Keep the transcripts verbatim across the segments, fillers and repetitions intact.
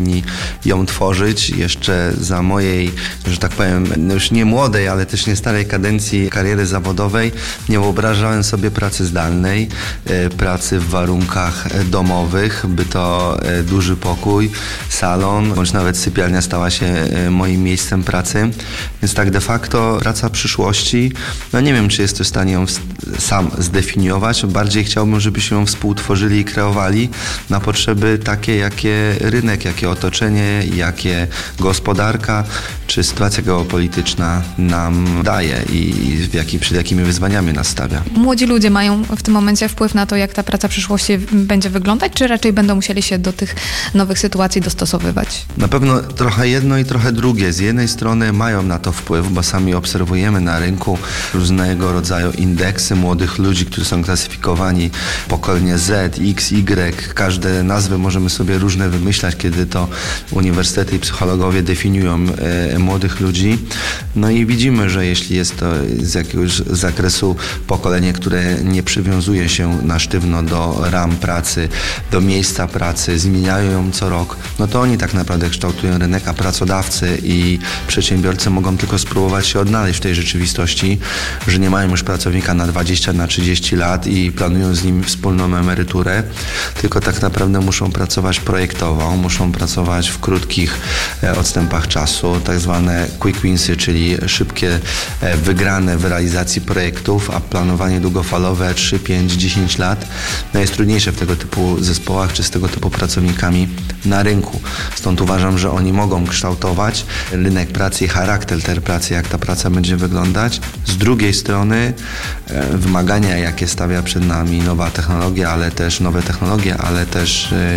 ją tworzyć. Jeszcze za mojej, że tak powiem, no już nie młodej, ale też nie starej kadencji kariery zawodowej nie wyobrażałem sobie pracy zdalnej, pracy w warunkach domowych, by to duży pokój, salon, bądź nawet sypialnia stała się moim miejscem pracy. Więc tak de facto praca przyszłości, no nie wiem, czy jestem w stanie ją sam zdefiniować. Bardziej chciałbym, żebyśmy ją współtworzyli i kreowali na potrzeby takie, jakie rynek, jakie otoczenie, jakie gospodarka czy sytuacja geopolityczna nam daje i w jaki, przed jakimi wyzwaniami nas stawia. Młodzi ludzie mają w tym momencie wpływ na to, jak ta praca przyszłości będzie wyglądać, czy raczej będą musieli się do tych nowych sytuacji dostosowywać? Na pewno trochę jedno i trochę drugie. Z jednej strony mają na to wpływ, bo sami obserwujemy na rynku różnego rodzaju indeksy młodych ludzi, którzy są klasyfikowani pokolenie Z, X, Y. Każde nazwy możemy sobie różne wymyślać, kiedy to uniwersytety i psychologowie definiują e, młodych ludzi. No i widzimy, że jeśli jest to z jakiegoś zakresu pokolenie, które nie przywiązuje się na sztywno do ram pracy, do miejsca pracy, zmieniają ją co rok, no to oni tak naprawdę kształtują rynek, a pracodawcy i przedsiębiorcy mogą tylko spróbować się odnaleźć w tej rzeczywistości, że nie mają już pracownika na dwadzieścia, na trzydzieści lat i planują z nim wspólną emeryturę, tylko tak naprawdę muszą pracować projektowo, muszą pracować w krótkich e, odstępach czasu, tak zwane quick winsy, czyli szybkie e, wygrane w realizacji projektów, a planowanie długofalowe trzy, pięć, dziesięć lat no jest trudniejsze w tego typu zespołach czy z tego typu pracownikami na rynku. Stąd uważam, że oni mogą kształtować rynek pracy i charakter tej pracy, jak ta praca będzie wyglądać. Z drugiej strony e, wymagania, jakie stawia przed nami nowa technologia, ale też nowe technologie, ale też e,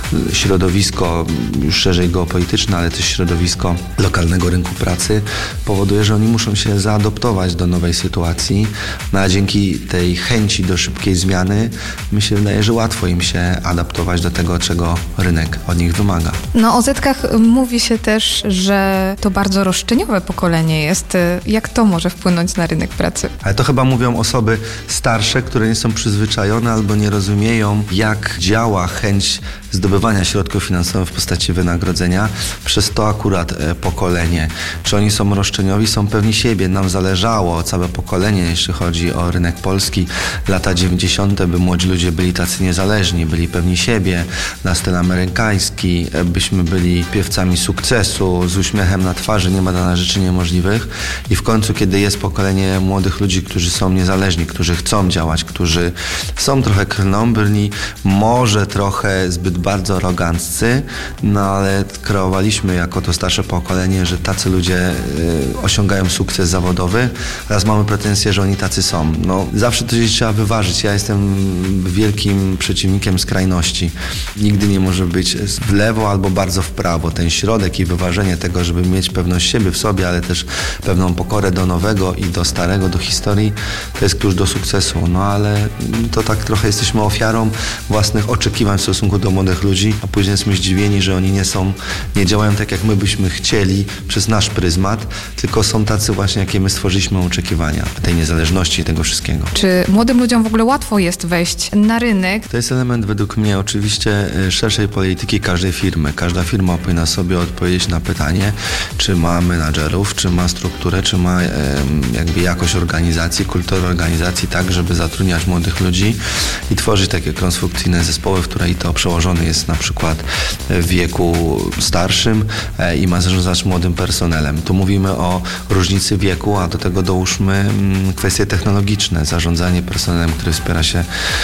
środowisko już szerzej geopolityczne, ale też środowisko lokalnego rynku pracy powoduje, że oni muszą się zaadoptować do nowej sytuacji. No a dzięki tej chęci do szybkiej zmiany mi się wydaje, że łatwo im się adaptować do tego, czego rynek od nich wymaga. No o zetkach mówi się też, że to bardzo roszczeniowe pokolenie jest. Jak to może wpłynąć na rynek pracy? Ale to chyba mówią osoby starsze, które nie są przyzwyczajone albo nie rozumieją, jak działa chęć zdobywania środków finansowych w postaci wynagrodzenia przez to akurat e, pokolenie. Czy oni są roszczeniowi? Są pewni siebie. Nam zależało, całe pokolenie, jeśli chodzi o rynek polski, lata dziewięćdziesiąte, by młodzi ludzie byli tacy niezależni, byli pewni siebie, na styl amerykański, e, byśmy byli piewcami sukcesu, z uśmiechem na twarzy, nie ma dla nas rzeczy niemożliwych. I w końcu, kiedy jest pokolenie młodych ludzi, którzy są niezależni, którzy chcą działać, którzy są trochę krnąbrni, może trochę zbyt bardzo aroganccy, no ale kreowaliśmy jako to starsze pokolenie, że tacy ludzie y, osiągają sukces zawodowy, teraz mamy pretensje, że oni tacy są. No, zawsze to się trzeba wyważyć. Ja jestem wielkim przeciwnikiem skrajności. Nigdy nie może być w lewo albo bardzo w prawo. Ten środek i wyważenie tego, żeby mieć pewność siebie w sobie, ale też pewną pokorę do nowego i do starego, do historii, to jest klucz do sukcesu. No ale to tak trochę jesteśmy ofiarą własnych oczekiwań w stosunku do młodych ludzi, a później jesteśmy zdziwieni, że oni nie są, nie działają tak, jak my byśmy chcieli przez nasz pryzmat, tylko są tacy właśnie, jakie my stworzyliśmy oczekiwania tej niezależności i tego wszystkiego. Czy młodym ludziom w ogóle łatwo jest wejść na rynek? To jest element według mnie oczywiście szerszej polityki każdej firmy. Każda firma powinna sobie odpowiedzieć na pytanie, czy ma menadżerów, czy ma strukturę, czy ma jakby jakość organizacji, kulturę organizacji tak, żeby zatrudniać młodych ludzi i tworzyć takie konstrukcyjne zespoły, w której to przełożony jest na przykład w wieku starszym i ma zarządzać młodym personelem. Tu mówimy o różnicy wieku, a do tego dołóżmy kwestie technologiczne, zarządzanie personelem, który wspiera się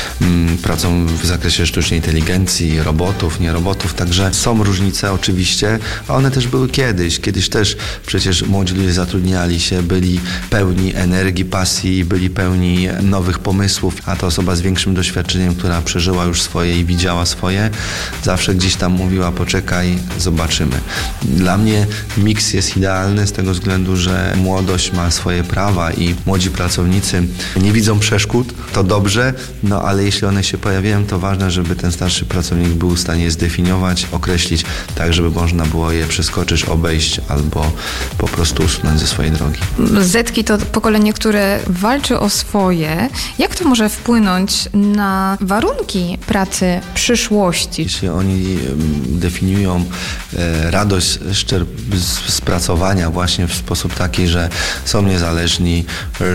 pracą w zakresie sztucznej inteligencji, robotów, nie robotów, także są różnice oczywiście, a one też były kiedyś. Kiedyś też przecież młodzi ludzie zatrudniali się, byli pełni energii, pasji, byli pełni nowych pomysłów, a ta osoba z większym doświadczeniem, która przeżyła już swoje i widziała swoje, zawsze gdzieś tam mówiła, poczekaj, zobaczymy. Dla mnie miks jest idealny z tego względu, że młodość ma swoje prawa i młodzi pracownicy nie widzą przeszkód, to dobrze, no ale jeśli one się pojawiają, to ważne, żeby ten starszy pracownik był w stanie zdefiniować, określić, tak żeby można było je przeskoczyć, obejść albo po prostu usunąć ze swojej drogi. Zetki to pokolenie, które walczy o swoje. Jak to może wpłynąć na warunki pracy przyszłości? Jeśli oni definiują radość z pracowania właśnie w sposób taki, że są niezależni,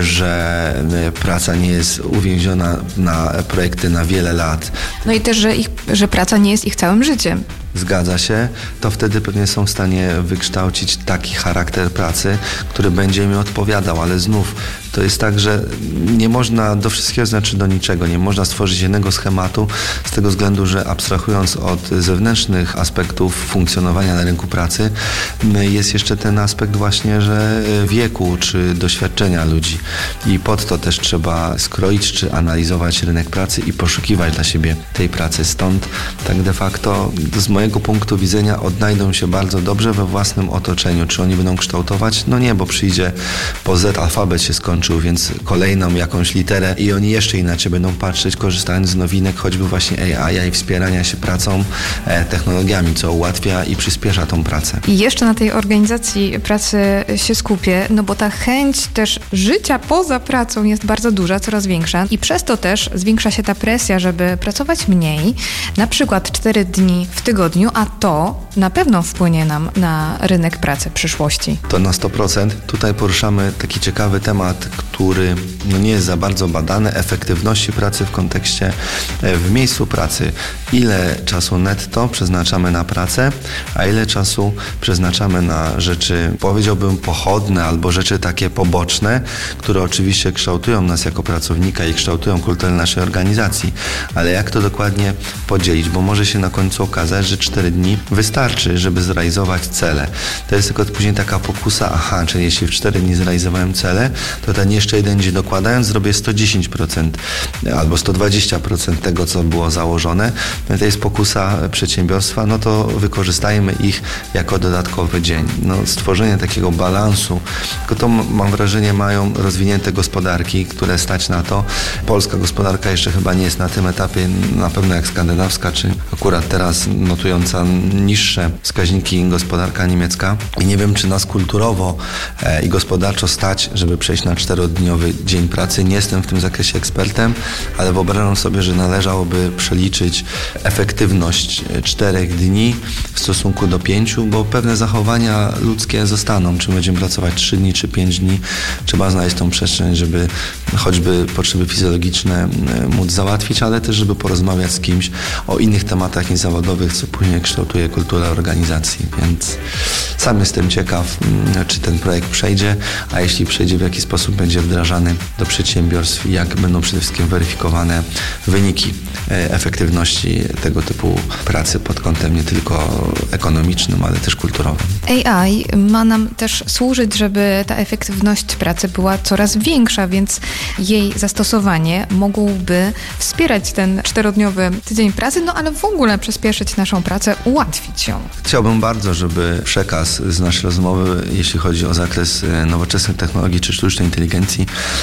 że praca nie jest uwięziona na projekty na wiele lat. No i też, że, ich, że praca nie jest ich całym życiem. Zgadza się, to wtedy pewnie są w stanie wykształcić taki charakter pracy, który będzie im odpowiadał, ale znów to jest tak, że nie można do wszystkiego, znaczy do niczego, nie można stworzyć jednego schematu z tego względu, że abstrahując od zewnętrznych aspektów funkcjonowania na rynku pracy, jest jeszcze ten aspekt właśnie, że wieku czy doświadczenia ludzi i pod to też trzeba skroić czy analizować rynek pracy i poszukiwać dla siebie tej pracy. Stąd tak de facto z mojego punktu widzenia odnajdą się bardzo dobrze we własnym otoczeniu. Czy oni będą kształtować? No nie, bo przyjdzie po Z, alfabet się skończył, więc kolejną jakąś literę i oni jeszcze inaczej będą patrzeć, korzystając z nowinek, choćby właśnie A I i wspierania się pracą, e, technologiami, co ułatwia i przyspiesza tą pracę. I jeszcze na tej organizacji pracy się skupię, no bo ta chęć też życia poza pracą jest bardzo duża, coraz większa i przez to też zwiększa się ta presja, żeby pracować mniej, na przykład cztery dni w tygodniu, a to na pewno wpłynie nam na rynek pracy przyszłości. To na sto procent. Tutaj poruszamy taki ciekawy temat, który no nie jest za bardzo badany, efektywności pracy w kontekście w miejscu pracy. Ile czasu netto przeznaczamy na pracę, a ile czasu przeznaczamy na rzeczy, powiedziałbym, pochodne albo rzeczy takie poboczne, które oczywiście kształtują nas jako pracownika i kształtują kulturę naszej organizacji. Ale jak to dokładnie podzielić? Bo może się na końcu okazać, że cztery dni wystarczy, żeby zrealizować cele. To jest tylko później taka pokusa, aha, czyli jeśli w cztery dni zrealizowałem cele, to ten jeszcze jeden dzień dokładając zrobię sto dziesięć procent albo sto dwadzieścia procent tego, co było założone. To jest pokusa przedsiębiorstwa, no to wykorzystajmy ich jako dodatkowy dzień. No, stworzenie takiego balansu, tylko to mam wrażenie mają rozwinięte gospodarki, które stać na to. Polska gospodarka jeszcze chyba nie jest na tym etapie, na pewno jak skandynawska, czy akurat teraz notująca niższe wskaźniki gospodarka niemiecka. I nie wiem, czy nas kulturowo e, i gospodarczo stać, żeby przejść na czterodniowy dzień pracy. Nie jestem w tym zakresie ekspertem, ale wyobrażam sobie, że należałoby przeliczyć efektywność czterech dni w stosunku do pięciu, bo pewne zachowania ludzkie zostaną. Czy będziemy pracować trzy dni, czy pięć dni. Trzeba znaleźć tą przestrzeń, żeby choćby potrzeby fizjologiczne móc załatwić, ale też, żeby porozmawiać z kimś o innych tematach niezawodowych, co później kształtuje kulturę organizacji. Więc sam jestem ciekaw, czy ten projekt przejdzie, a jeśli przejdzie, w jaki sposób będzie wdrażany do przedsiębiorstw i jak będą przede wszystkim weryfikowane wyniki efektywności tego typu pracy pod kątem nie tylko ekonomicznym, ale też kulturowym. A I ma nam też służyć, żeby ta efektywność pracy była coraz większa, więc jej zastosowanie mogłoby wspierać ten czterodniowy tydzień pracy, no ale w ogóle przyspieszyć naszą pracę, ułatwić ją. Chciałbym bardzo, żeby przekaz z naszej rozmowy, jeśli chodzi o zakres nowoczesnych technologii czy sztucznej inteligencji,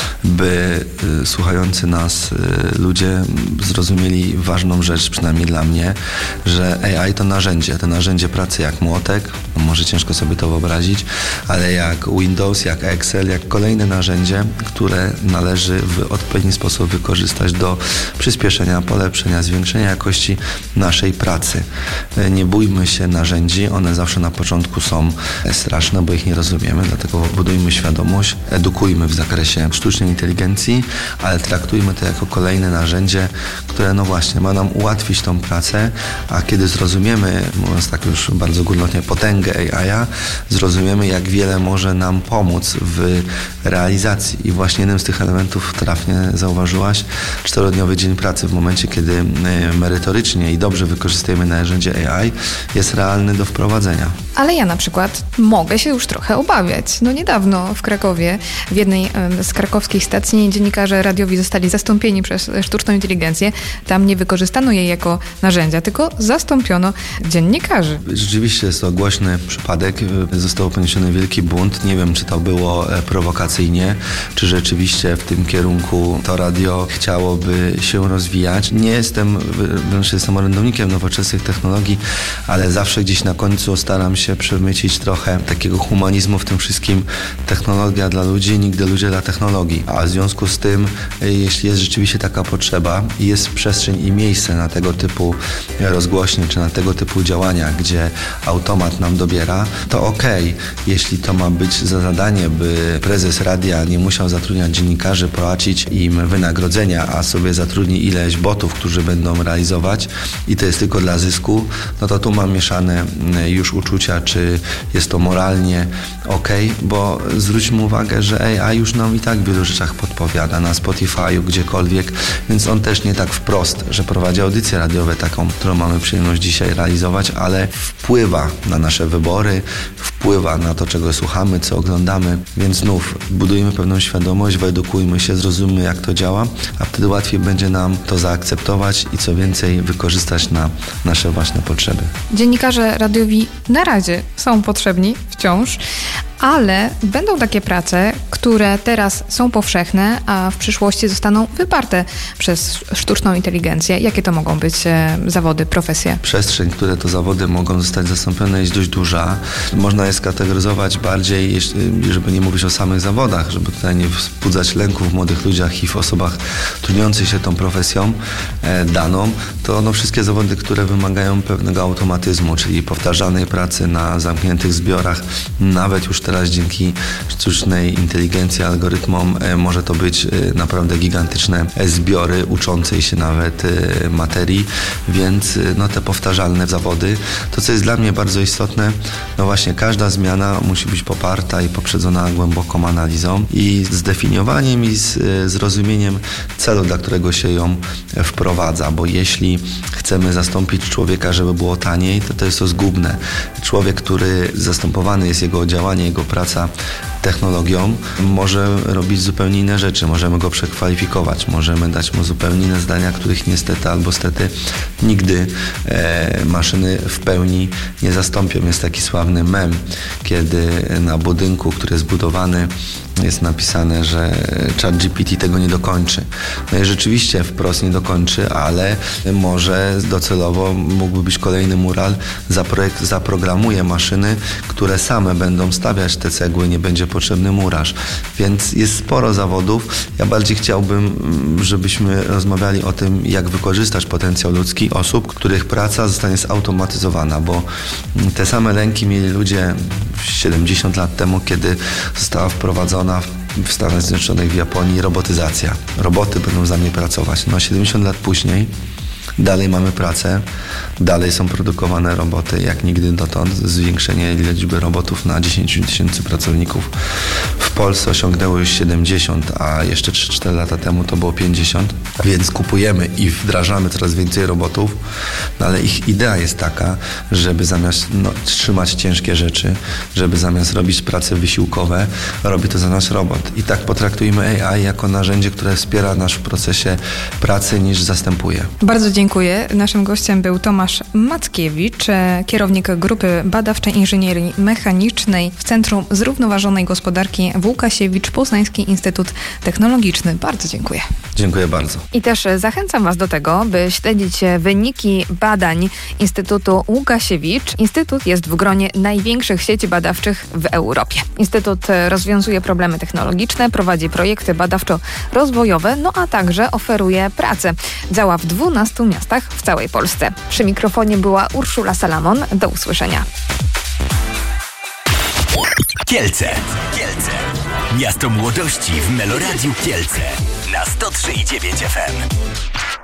by y, słuchający nas y, ludzie zrozumieli ważną rzecz, przynajmniej dla mnie, że A I to narzędzie, to narzędzie pracy jak młotek, no może ciężko sobie to wyobrazić, ale jak Windows, jak Excel, jak kolejne narzędzie, które należy w odpowiedni sposób wykorzystać do przyspieszenia, polepszenia, zwiększenia jakości naszej pracy. Nie bójmy się narzędzi, one zawsze na początku są straszne, bo ich nie rozumiemy, dlatego budujmy świadomość, edukujmy w zakresie sztucznej inteligencji, ale traktujmy to jako kolejne narzędzie, które no właśnie ma nam ułatwić tą pracę, a kiedy zrozumiemy, mówiąc tak już bardzo górnolotnie, potęgę A I, zrozumiemy, jak wiele może nam pomóc w realizacji. I właśnie jednym z tych elementów, trafnie zauważyłaś, czterodniowy dzień pracy w momencie, kiedy merytorycznie i dobrze wykorzystujemy narzędzie A I, jest realny do wprowadzenia. Ale ja na przykład mogę się już trochę obawiać. No niedawno w Krakowie w jednej z krakowskiej stacji dziennikarze radiowi zostali zastąpieni przez sztuczną inteligencję. Tam nie wykorzystano jej jako narzędzia, tylko zastąpiono dziennikarzy. Rzeczywiście jest to głośny przypadek. Został poniesiony wielki bunt. Nie wiem, czy to było prowokacyjnie, czy rzeczywiście w tym kierunku to radio chciałoby się rozwijać. Nie jestem, wręcz jestem orędownikiem nowoczesnych technologii, ale zawsze gdzieś na końcu staram się przemycić trochę takiego humanizmu w tym wszystkim. Technologia dla ludzi, nigdy ludzie dla technologii. A w związku z tym, jeśli jest rzeczywiście taka potrzeba i jest przestrzeń i miejsce na tego typu rozgłośnie, czy na tego typu działania, gdzie automat nam dobiera, to okej. Okay. Jeśli to ma być za zadanie, by prezes radia nie musiał zatrudniać dziennikarzy, płacić im wynagrodzenia, a sobie zatrudni ileś botów, którzy będą realizować i to jest tylko dla zysku, no to tu mam mieszane już uczucia, czy jest to moralnie okej, okay, bo zwróćmy uwagę, że A I już nam i tak w wielu rzeczach podpowiada, na Spotify'u, gdziekolwiek, więc on też nie tak wprost, że prowadzi audycję radiowe taką, którą mamy przyjemność dzisiaj realizować, ale wpływa na nasze wybory, wpływa na to, czego słuchamy, co oglądamy, więc znów budujmy pewną świadomość, wyedukujmy się, zrozummy, jak to działa, a wtedy łatwiej będzie nam to zaakceptować i co więcej wykorzystać na nasze własne potrzeby. Dziennikarze radiowi na razie są potrzebni wciąż, ale będą takie prace, które teraz są powszechne, a w przyszłości zostaną wyparte przez sztuczną inteligencję. Jakie to mogą być e, zawody, profesje? Przestrzeń, które to zawody mogą zostać zastąpione, jest dość duża. Można je skategoryzować bardziej, jeśli, żeby nie mówić o samych zawodach, żeby tutaj nie wzbudzać lęku w młodych ludziach i w osobach trudniących się tą profesją e, daną, to no, wszystkie zawody, które wymagają pewnego automatyzmu, czyli powtarzanej pracy na zamkniętych zbiorach, nawet już teraz dzięki sztucznej inteligencji, algorytmom e, może to być e, naprawdę gigantyczne zbiory uczącej się nawet e, materii, więc e, no, te powtarzalne zawody, to co jest dla mnie bardzo istotne, no właśnie każda zmiana musi być poparta i poprzedzona głęboką analizą i zdefiniowaniem i z e, zrozumieniem celu, dla którego się ją wprowadza, bo jeśli chcemy zastąpić człowieka, żeby było taniej, to to jest to zgubne. Człowiek, który zastępowany jest jego działanie, jego praca technologią, może robić zupełnie inne rzeczy. Możemy go przekwalifikować, możemy dać mu zupełnie inne zdania, których niestety albo stety nigdy e, maszyny w pełni nie zastąpią. Jest taki sławny mem, kiedy na budynku, który jest budowany, jest napisane, że ChatGPT tego nie dokończy. No i rzeczywiście wprost nie dokończy, ale może docelowo mógłby być kolejny mural, zaprojekt, zaprogramuje maszyny, które same będą stawiać te cegły, nie będzie potrzebny murarz. Więc jest sporo zawodów. Ja bardziej chciałbym, żebyśmy rozmawiali o tym, jak wykorzystać potencjał ludzki osób, których praca zostanie zautomatyzowana, bo te same lęki mieli ludzie siedemdziesiąt lat temu, kiedy została wprowadzona w Stanach Zjednoczonych, w Japonii robotyzacja. Roboty będą za mnie pracować. No siedemdziesiąt lat później dalej mamy pracę, dalej są produkowane roboty, jak nigdy dotąd. Zwiększenie liczby robotów na dziesięć tysięcy pracowników. W Polsce osiągnęło już siedemdziesiąt, a jeszcze trzy cztery lata temu to było pięćdziesiąt, więc kupujemy i wdrażamy coraz więcej robotów, no ale ich idea jest taka, żeby zamiast no, trzymać ciężkie rzeczy, żeby zamiast robić prace wysiłkowe, robi to za nas robot. I tak potraktujmy A I jako narzędzie, które wspiera nas w procesie pracy, niż zastępuje. Bardzo dziękuję. Naszym gościem był Tomasz Mackiewicz, kierownik Grupy Badawczej Inżynierii Mechanicznej w Centrum Zrównoważonej Gospodarki w Łukasiewicz, Poznański Instytut Technologiczny. Bardzo dziękuję. Dziękuję bardzo. I też zachęcam Was do tego, by śledzić wyniki badań Instytutu Łukasiewicz. Instytut jest w gronie największych sieci badawczych w Europie. Instytut rozwiązuje problemy technologiczne, prowadzi projekty badawczo-rozwojowe, no a także oferuje pracę. Działa w dwunastu miastach w całej Polsce. Przy mikrofonie była Urszula Salamon. Do usłyszenia. Kielce. Kielce. Miasto młodości w Meloradiu Kielce na sto trzy i dziewięć F M.